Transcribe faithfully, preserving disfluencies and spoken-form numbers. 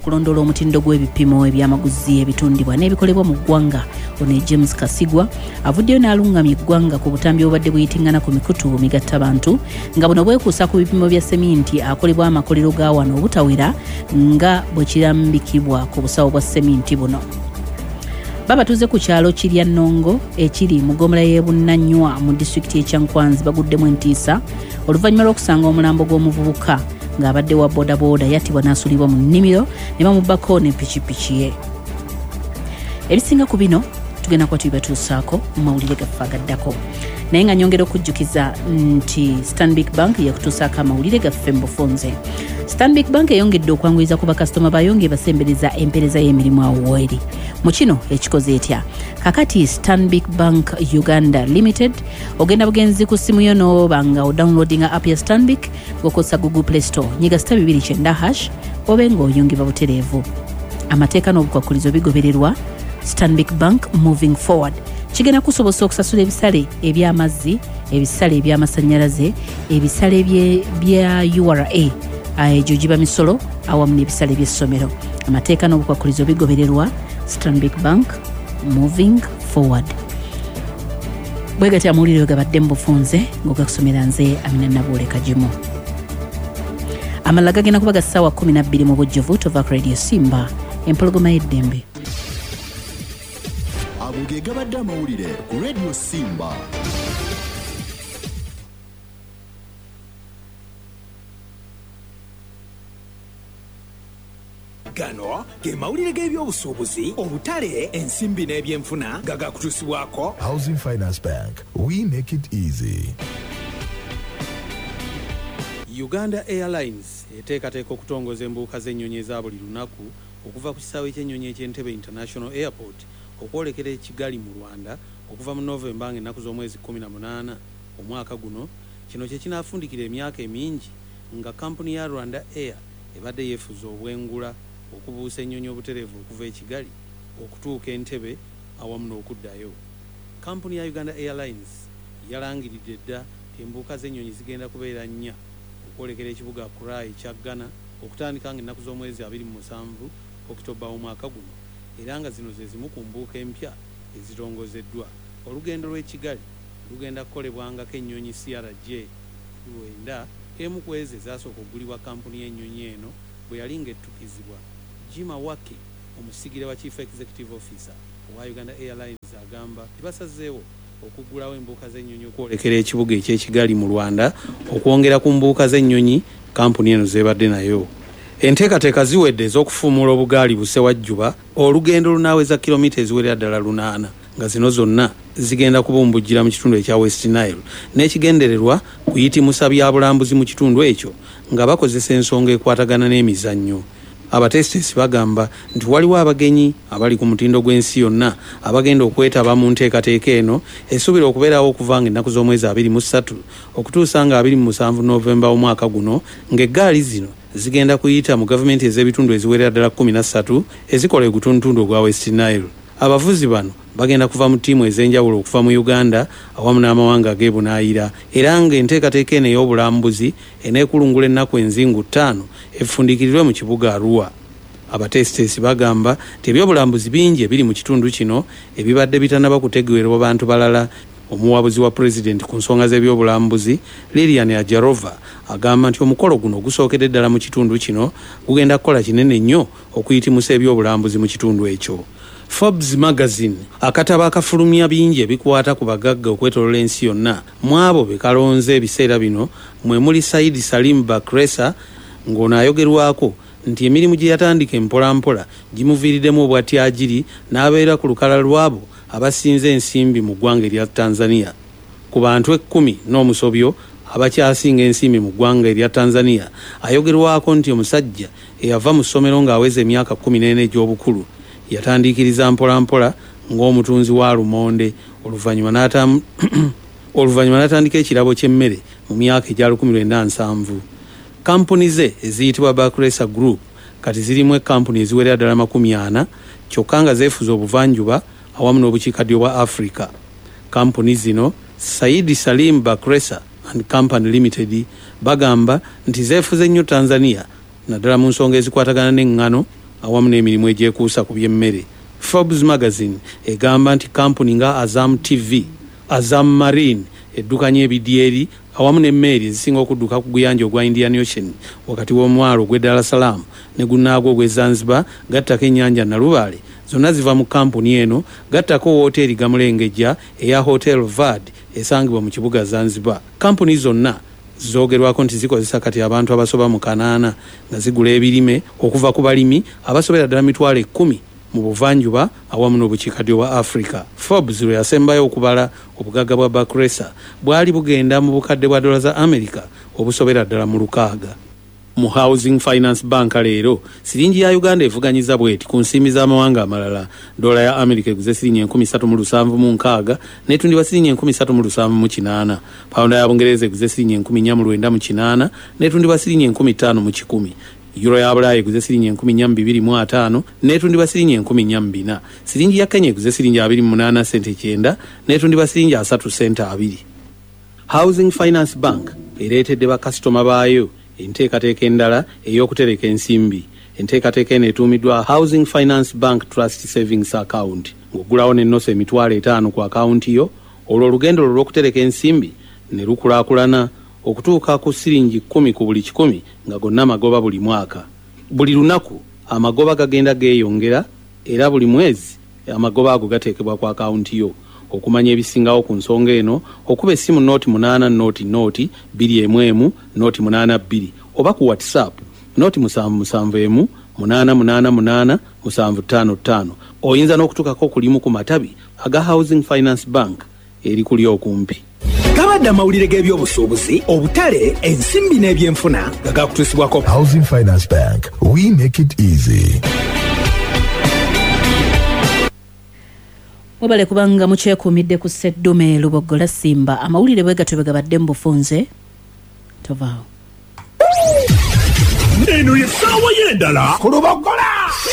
kulondoola omutindo gw'ebipimo ebyamaguzi ebitundibwa n'ebikolebwa mu ggwanga. Ono James Kasigwa avuddeyo n'alungamya eggwanga ku butambi obubadde buyitiŋŋana ku mikutu migattabantu nga buno bwekuusa ku bipimo bya seminti akolebwa amakolero ga wano obutawera nga bwe kirambikibwa ku busawo bwa seminti buno. Babatuze ku kyalo kirya Nnongo ekiri mu ggomola y'e Bunnannywa mu disitulikiti y'e Kyankwanzi baguddemu entiisa oluvannyuma lw'okusanga omulambo gw'omuvubuka ng'abadde wa boodabooda yattibwa n'asulibwa mu nnimiro ne bamubbako ne pikipiki ye. Ebisinga ku bino tugenda kuba tubibatuusaako mu mawulire gaffe agaddako. Naye nga nyongera okujjukiza nti Stanbic Bank yakutuusaako amawulire gaffe mu bufunze. Stanbic Bank eyongedde okwanguyiza ku bakasitoma bayo ng'ebasembereza empeereza y'emirimu awo w'eri. Mu kino ekikoze etya? Kakati Stanbic Bank Uganda Limited ogenda bugenzi ku simu yo n'oba nga odownloadinga app ya Stanbic ng'okozesa Google Play Store nyiga star bibiri kyenda hash obe ng'oyungibwa butereevu. Amateeka n'obukwakkulizo bigobererwa. Stanbic Bank moving forward. Kigenda kusobosa okusasula ebisale eby'amazzi, ebisale eby'amasannyalaze, ebisale bya U R A, egyo giba misolo awamu n'ebisale by'essomero. Amateeka n'obukwakkulizo bigobererwa. Stanbic Bank moving forward. Bwegati amawulire gabadde mu bufunze ng'ogakusomera nze Amina Nabuule Kajimu. Amalala gagenda kuba ga ssaawa kumi na bbiri mu bujjuvu Tovak Radio Simba empologoma y'eddembe. Ago ge gabadde amawulire ku Radio Simba. Gano ge mawulire g'ebyobusuubuzi, obutale, ensimbi n'ebyenfuna gagakutuusibwako Housing Finance Bank. We make it easy. Uganda Airlines eteekateeka okutongoza embuuka z'ennyonyi eza buli lunaku okuva ku kisaawe ky'ennyonyi eky'Entebbe International Airport okwolekera e Kigali mu Rwanda okuva mu Novemba ng'ennaku z'omwezi kumi na munaana omwaka guno. Kino kye kinaafundikira emyaka emingi nga kampuni ya Rwanda Air ebadde yeefuza obwengula okubuusa ennyonyi obutereevu okuva e Kigali okutuuka Entebbe awamu n'okuddayo. Kampuni ya Uganda Airlines yalangiridde dda embuuka z'ennyonyi zigenda kubeera nnya okwolekera ekibuga Accra ekya Ghana okutandika ng'ennaku z'omwezi abiri mu musanvu Oktoba omwaka guno, era nga zino ze zimu ku mbuuka empya ezitongozeddwa. Olugendo lw'e Kigali lugenda kukolebwangako ennyonyi C R J lwenda emu ku ezo ezasooka okugulibwa kampuni y'ennyonyi eno bwe yali ng'ettukizibwa. Jima Wake, omusigire wa Chief Executive Officer owa Uganda Airlines, agamba tibasazeewo okuggulawo embuuka z'ennyonyi okwolekera ekibuga eky'e Kigali mu Rwanda okwongera ku mbuuka z'ennyonyi kampuni eno z'ebadde nayo. Enteekateeka ziwedde ez'okufuumula obugaali Busewajjuba olugendo lunaaweza kilomita eziwerera ddala lunaana nga zino zonna zigenda kubumbujjira mu kitundu ekya West Nile n'ekigendererwa kuyitimusa byabulambuzi mu kitundu ekyo nga bakozesa ensonga ekwatagana n'emizannyo. Abatesitesi bagamba nti waliwo abagenyi abali ku mutindo gw'ensi yonna abagenda okwetaba mu nteekateeka eno esuubira okubeerawo okuva ng'ennaku z'omwezi abiri mu ssatu okutuusa nga abiri mu musanvu Novemba omwaka guno, ng'eggaali zino zigenda kuyita mu gavumenti ez'ebitundu eziwerera ddala kkumi na ssatu ezikola egutuntundu ogwa West Nile. Abavuzi bano bagenda kuva mu ttiimu ez'enjawulo okuva mu Uganda awamu n'amawanga ag'ebunaayira, era ng'enteekateeka eno ey'obulambuzi eneekulungula ennaku enzingu ttaano efundikirirwe mu kibuga Arua. Abatesitesi bagamba nti ebyobulambuzi bingi ebiri mu kitundu kino ebibadde bitannaba kutegeerwa bantu balala. Omuwabuzi wa Pulezidenti ku nsonga z'ebyobulambuzi Lilian Ajarova agamba nti omukolo guno gusookedde ddala mu kitundu kino gugenda kukola kinene nnyo okuyitimusa ebyobulambuzi mu kitundu ekyo. Forbes magazine akataba akafulumya bingi ebikwata ku bagagga okwetolola ensi yonna, mu abo be kalonze ebiseera bino mwe muli Said Salim Bakresa, ng'ono ayogerwako nti emirimu gye yatandika empolampola gimuviiriddemu obwatyagiri n'abeera ku lukala lwabo abasinze ensimbi mu ggwanga erya Tanzania. Ku bantu ekkumi n'omusobyo abakyasinga ensimbi mu ggwanga erya Tanzania, ayogerwako nti omusajja eyava mu ssomero ng'aweza emyaka kkumi n'ena egy'obukulu yatandikiriza mpolampola ng'omutunzi wa lumonde, oluvannyuma n'atamu oluvannyuma n'atandika ekirabo ky'emmere mu myaka egya lukumi lwenda nsanvu. Kampuni ze eziyitibwa Bakresa Group kati zirimu ekkampuni eziwerera ddala makumi ana kyokka nga zeefuza obuvanjuba awamu n'obukiikaddyo bwa Africa. Kampuni zino Said Salim Bakresa and Company Limited bagamba nti zeefuze nnyo Tanzania naddala mu nsonga ezikwatagana n'eŋŋano, awamu n'emirimu egyekuusa ku by'emmere. Forbes magazine egamba nti kampuni nga Azam T V, Azam Marine eddukanya ebidyeri awamu n'emmeeri ezisinga okudduka ku guyanja ogwa Indian Ocean wakati w'omwalo ogw'e Dar es Salaam ne gunnaagwo ogw'e Zanzibar gattako ennyanja Nalubaale zonna ziva mu kampuni eno, gattako wooteeri Gamulengejja eya Hotel Vard esangibwa mu kibuga Zanzibar. Kampuni zonna zoogerwako nti zikozesa kati abantu abasoba mu kanaana nga zigula ebirime okuva ku balimi abasobera ddala mitwalo ekkumi mu buvanjuba awamu n'obukiikaddyo bwa Africa. Forbes lwe yasembayo okubala obugagga bwa Bakresa bwali bugenda mu bukadde bwa dola za America obusobera ddala mu lukaaga. Mu Housing Finance Bank leero siringi ya Uganda evuganyiza bweti ku nsimbi z'amawanga amalala. Dola ya America eguze siringi enkumi ssatu mu lusanvu mu nkaaga n'etundibwa siringi enkumi ssatu mu lusanvu mu kinaana. Pawunda ya Bungereza eguze siringi enkumi nnya mu lwenda mu kinaana n'etundibwa siringi enkumi ttaano mu kikumi. Euro ya Bulaaya eguze siringi enkumi nnya mu bibiri mu ataano n'etundibwa siringi enkumi nnya mu bina. Siringi ya Kenya eguze siringi abiri mu munaana sente kyenda n'etundibwa siringi asatu sente abiri. Housing Finance Bank ereetedde bakasitoma baayo enteekateeka endala ey'okutereka ensimbi. Enteekateeka eno etuumiddwa Housing Finance Bank Trust Savings Account. Ng'oggulawo n'ennoso emitwalo etaano ku akawunti yo, olwo olugendo lwo lw'okutereka ensimbi ne lukulaakulana okutuuka ku siringi kkumi ku buli kikumi nga gonna magoba buli mwaka. Buli lunaku amagoba gagenda geeyongera era buli mwezi amagoba ago gateekebwa ku akawunti yo. Okumanya ebisingawo ku nsonga eno okuba essimu nooti munaana nooti nooti bbiri emu emu nooti munaana bbiri oba ku WhatsApp nooti musanvu musanvu emu munaana munaana munaana musanvu ttaano ttaano. Oyinza n'okutuukako kulimu ku matabi aga Housing Finance Bank eri kuli okumpi. Gabadde amawulire g'ebyobusuubuzi, obutale, ensimbi n'ebyenfuna nga gakutuusibwako. Housing Finance Bank, we make it easy. Mwebale kubanga mukyekuumidde ku Sseddume Lubogola Simba. Amawulire bwe gatyo bwe gabadde mu bufunze. Tovaawo. Eno ye ssaawa y'endala ku Lubogola.